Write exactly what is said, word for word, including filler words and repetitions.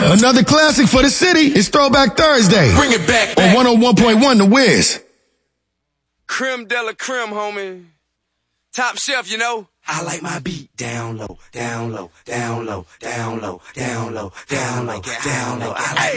Another classic for the city is Throwback Thursday. Bring it back, back. On one oh one point one The Wiz. Creme de la creme, homie. Top shelf, you know. I like my beat down low, down low, down low, down low, down low, down low, down low. I like